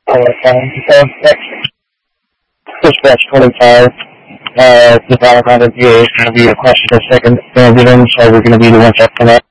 So next, dispatch 25. The battle round of VA is going to be a question of second interview, so we're going to be the ones up for that.